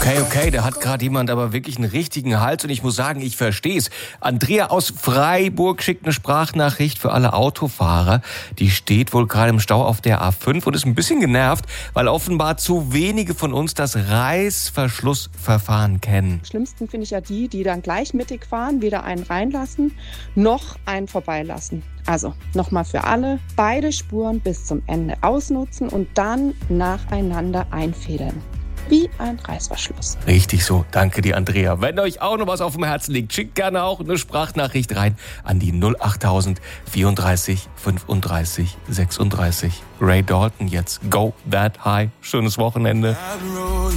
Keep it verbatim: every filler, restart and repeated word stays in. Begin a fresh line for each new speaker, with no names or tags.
Okay, okay, da hat gerade jemand aber wirklich einen richtigen Hals und ich muss sagen, ich verstehe es. Andrea aus Freiburg schickt eine Sprachnachricht für alle Autofahrer. Die steht wohl gerade im Stau auf der A fünf und ist ein bisschen genervt, weil offenbar zu wenige von uns das Reißverschlussverfahren kennen.
Am schlimmsten finde ich ja die, die dann gleich mittig fahren, weder einen reinlassen, noch einen vorbeilassen. Also nochmal für alle, beide Spuren bis zum Ende ausnutzen und dann nacheinander einfädeln. Wie ein Reißverschluss.
Richtig so, danke dir, Andrea. Wenn euch auch noch was auf dem Herzen liegt, schickt gerne auch eine Sprachnachricht rein an die null achttausend vierunddreißig fünfunddreißig sechsunddreißig. Ray Dalton jetzt, Go That High. Schönes Wochenende.